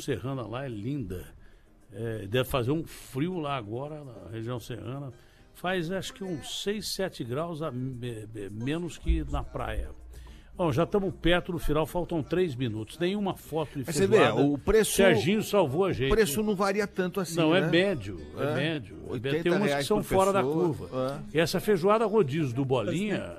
serrana lá é linda. Deve fazer um frio lá agora, na região serrana. Faz acho que uns 6, 7 graus menos que na praia. Bom, já estamos perto do final, faltam 3 minutos. Nenhuma foto de feijoada. Você vê, o preço... Serginho salvou a gente. O preço não varia tanto assim, não, né? é médio. Tem umas que são fora da curva. É. Essa feijoada rodízio do Bolinha,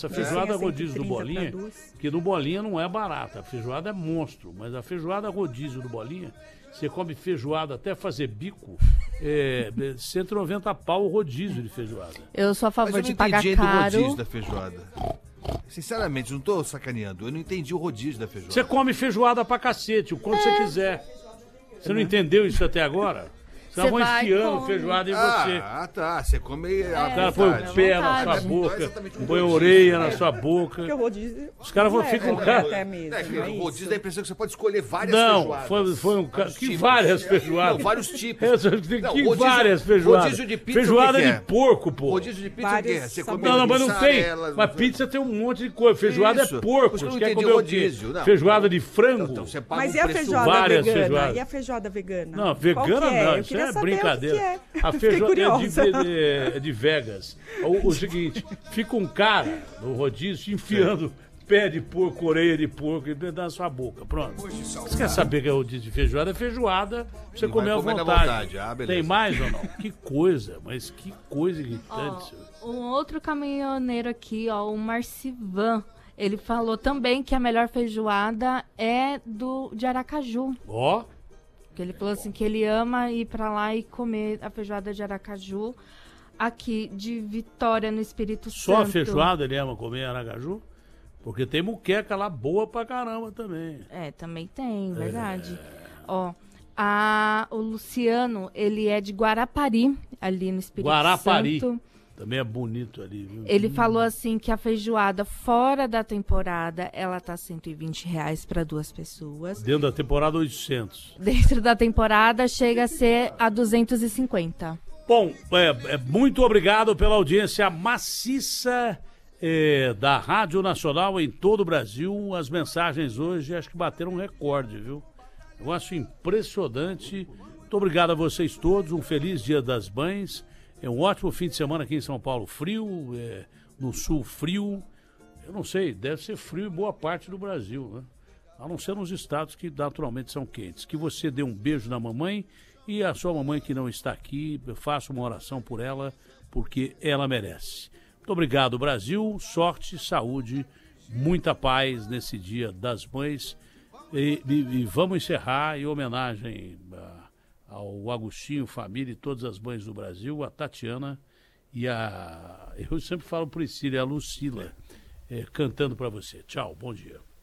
que do Bolinha não é barata. A feijoada é monstro, mas a feijoada rodízio do Bolinha, você come feijoada até fazer bico, 190 pau o rodízio de feijoada. Eu sou a favor de pagar caro. Mas eu não entendi do rodízio da feijoada. Sinceramente, não tô sacaneando. Eu não entendi o rodízio da feijoada. Você come feijoada pra cacete, o quanto você quiser. Você não entendeu isso até agora? Você vão enfiando feijoada em você. Ah, tá. Você come O cara põe o pé na sua boca, põe a orelha na sua boca. Porque o rodízio... Os caras ficam... O rodízio dá a impressão que você pode escolher várias feijoadas. Não, foi um cara... Que várias feijoadas? Não, vários tipos. Que várias feijoadas? Rodízio de pizza, feijoada o que de porco, pô. Rodízio de pizza, o quê? Você come Não, mas não tem. mussarela, Mas pizza tem um monte de coisa. Feijoada é porco. Você não quer entendeu comer rodízio, o quê? não. Feijoada de frango? Então, você paga Mas um e a preço feijoada várias vegana? feijoadas. E a feijoada vegana? Não, vegana Qual que é? não, Eu isso queria é saber brincadeira. o que é. A Fiquei feijoada curiosa. é de Vegas. O seguinte, fica um cara no rodízio enfiando pé de porco, orelha de porco dentro da sua boca. Pronto. Você quer saber que é rodízio de feijoada? É feijoada pra você comer à vontade. Beleza. Tem mais ou não? Que coisa, mas que coisa irritante. senhor. Um outro caminhoneiro aqui, o Marcivan, ele falou também que a melhor feijoada é de Aracaju. Ó. Que ele falou assim que ele ama ir pra lá e comer a feijoada de Aracaju, aqui de Vitória, no Espírito Santo. Só a feijoada ele ama comer em Aracaju? Porque tem muqueca lá boa pra caramba também. Também tem, verdade. O Luciano, ele é de Guarapari, ali no Espírito Guarapari. Santo. Também é bonito ali, viu? Ele falou assim que a feijoada fora da temporada, ela tá R$120 para 2 pessoas. Dentro da temporada 800. Dentro da temporada chega a ser a 250. Bom, muito obrigado pela audiência maciça da Rádio Nacional em todo o Brasil. As mensagens hoje acho que bateram um recorde, viu? Negócio impressionante. Muito obrigado a vocês todos. Um feliz Dia das Mães. Um ótimo fim de semana aqui em São Paulo. Frio, no sul frio. Eu não sei, deve ser frio em boa parte do Brasil, né? A não ser nos estados que naturalmente são quentes. Que você dê um beijo na mamãe e a sua mamãe que não está aqui, faça uma oração por ela, porque ela merece. Muito obrigado, Brasil. Sorte, saúde, muita paz nesse Dia das Mães. E vamos encerrar em homenagem ao Agostinho, família e todas as mães do Brasil, a Tatiana e eu sempre falo Priscila, a Lucila, cantando para você. Tchau, bom dia.